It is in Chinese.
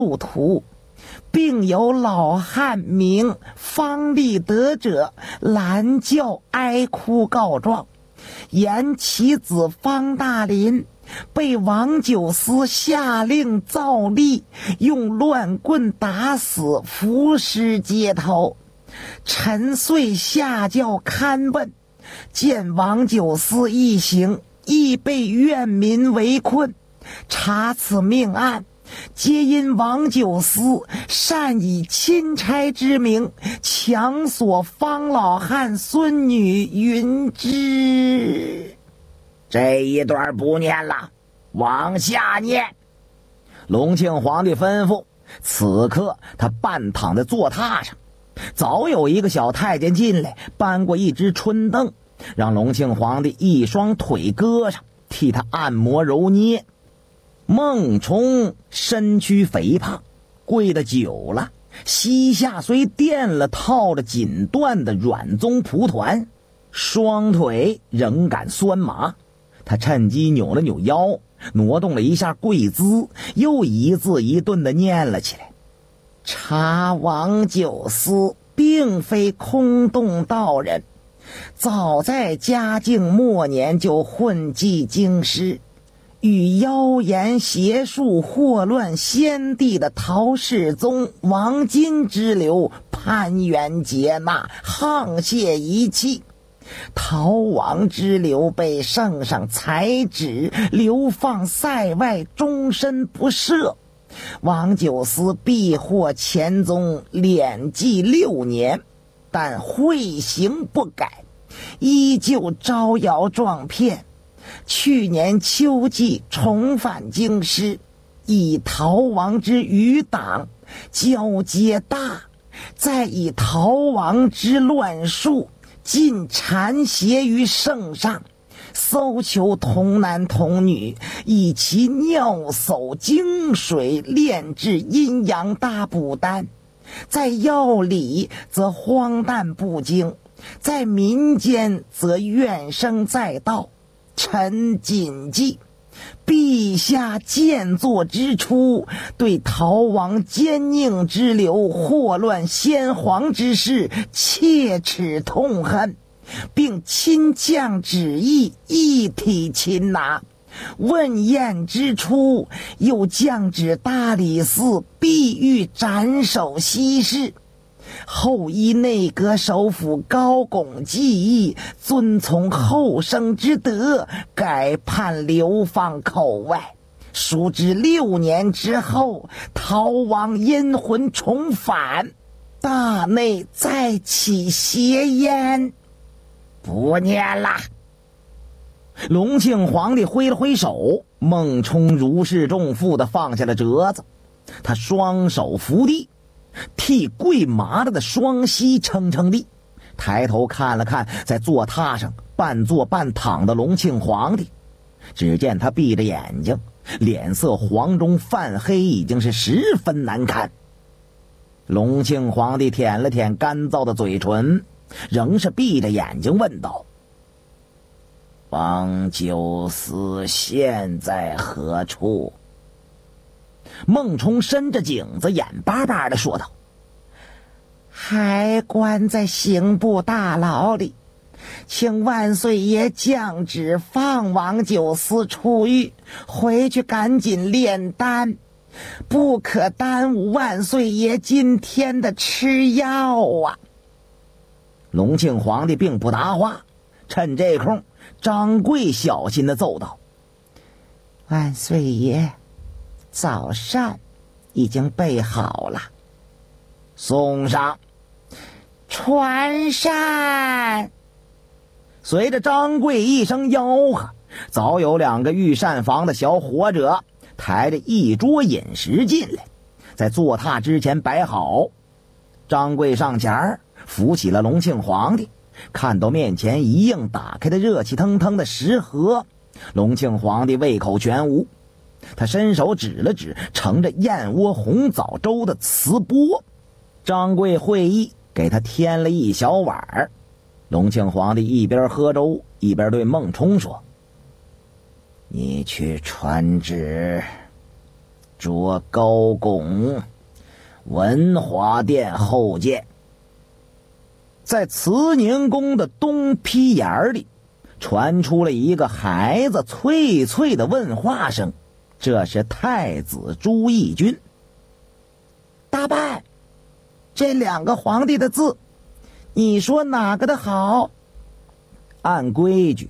路途，并有老汉名方立德者拦轿哀哭告状，言其子方大林被王九思下令造例，用乱棍打死，伏尸街头。臣遂下轿勘问，见王九思一行亦被怨民围困，查此命案，皆因王九思擅以钦差之名强索方老汉孙女云之。 这一段不念了，往下念。隆庆皇帝吩咐，此刻他半躺在坐榻上，早有一个小太监进来，搬过一只春凳，让隆庆皇帝一双腿搁上，替他按摩揉捏。孟冲身躯肥胖，跪得久了，膝下虽垫了套着锦缎的软棕蒲团，双腿仍感酸麻。他趁机扭了扭腰，挪动了一下跪姿，又一字一顿地念了起来。查王九思并非空洞道人，早在嘉靖末年就混迹京师，与妖言邪术祸乱先帝的陶世宗、王金之流攀援结纳，沆瀣一气。逃亡之流被圣上裁止，流放塞外，终身不赦。王九思避祸前宗，敛迹6年，但讳行不改，依旧招摇撞骗。去年秋季重返京师，以逃亡之余党交接大，再以逃亡之乱术尽缠挟于圣上，搜求童男童女，以其尿叟精水炼制阴阳大补丹，在药理则荒诞不经，在民间则怨声载道。臣谨记陛下建作之初，对逃亡奸佞之流、祸乱先皇之事切齿痛恨，并亲降旨意一体擒拿。问宴之初，又降旨大理寺必欲斩首息事。后依内阁首辅高拱记忆，遵从后生之德，改判流放口外。殊知6年之后，逃亡阴魂重返，大内再起邪焉。不念了。隆庆皇帝挥了挥手，孟冲如释重负地放下了折子，他双手扶地，替跪麻了的双膝撑撑地，抬头看了看在坐榻上半坐半躺的隆庆皇帝，只见他闭着眼睛，脸色黄中泛黑，已经是十分难看。隆庆皇帝舔了舔干燥的嘴唇，仍是闭着眼睛问道：王九思现在何处？孟冲伸着颈子，眼巴巴地说道：还关在刑部大牢里，请万岁爷降旨放王九思出狱，回去赶紧炼丹，不可耽误万岁爷今天的吃药啊。隆庆皇帝并不答话，趁这空，张贵小心地奏道：万岁爷，早膳已经备好了，送上。传膳。随着张贵一声吆喝，早有2个御膳房的小伙者抬着一桌饮食进来，在坐榻之前摆好。张贵上前扶起了隆庆皇帝，看到面前一应打开的热气腾腾的食盒，隆庆皇帝胃口全无。他伸手指了指盛着燕窝红枣粥的瓷钵，张贵会意给他添了一小碗。隆庆皇帝一边喝粥一边对孟冲说：你去传旨， 着高拱，文华殿后见。在慈宁宫的东批眼里，传出了一个孩子脆脆的问话声，这是太子朱翊钧。 大伯，这2个皇帝的字，你说哪个的好？ 按规矩，